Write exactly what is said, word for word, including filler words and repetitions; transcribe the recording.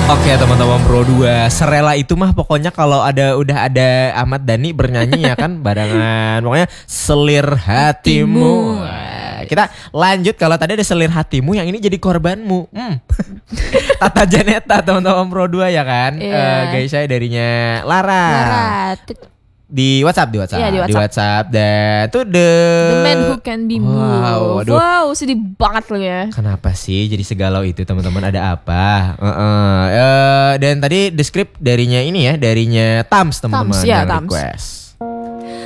Oke teman-teman Pro dua, serela itu mah pokoknya kalau ada udah ada Ahmad Dhani bernyanyi ya kan barengan. Pokoknya selir hatimu. Wah, kita lanjut, kalau tadi ada selir hatimu, yang ini jadi korbanmu. Hmm. Tata Janeta teman-teman Pro dua ya kan. Yeah. Uh, guys saya darinya Lara. Lara. Di WhatsApp, di WhatsApp, Iya, di WhatsApp. di WhatsApp dan tuh the The man who can be moved. Wow, aduh. Wow, sedih banget loh ya. Kenapa sih jadi segalau itu teman-teman, ada apa? Uh, uh, uh, dan tadi the script darinya ini ya, darinya Tams teman-teman Tams, ya, yang Tams. request.